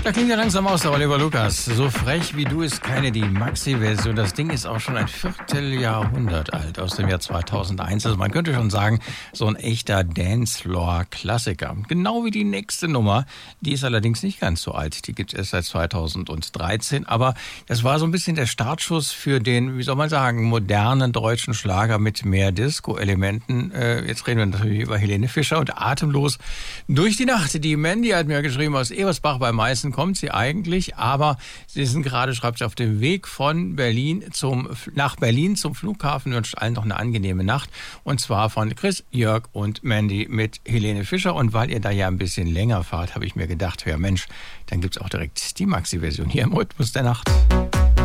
Da klingt ja langsam aus, der Oliver Lukas. So frech wie du ist keine, die Maxi-Version. Das Ding ist auch schon ein Vierteljahrhundert alt, aus dem Jahr 2001. Also man könnte schon sagen, so ein echter Dancefloor-Klassiker. Genau wie die nächste Nummer. Die ist allerdings nicht ganz so alt. Die gibt es erst seit 2013. Aber das war so ein bisschen der Startschuss für den, wie soll man sagen, modernen deutschen Schlager mit mehr Disco-Elementen. Jetzt reden wir natürlich über Helene Fischer und Atemlos durch die Nacht. Die Mandy hat mir geschrieben, aus Ebersbach bei Meißen kommt sie eigentlich, aber sie sind gerade, schreibt sie, auf dem Weg von nach Berlin zum Flughafen, wünscht allen noch eine angenehme Nacht, und zwar von Chris, Jörg und Mandy mit Helene Fischer. Und weil ihr da ja ein bisschen länger fahrt, habe ich mir gedacht, ja Mensch, dann gibt's auch direkt die Maxi-Version hier im Rhythmus der Nacht.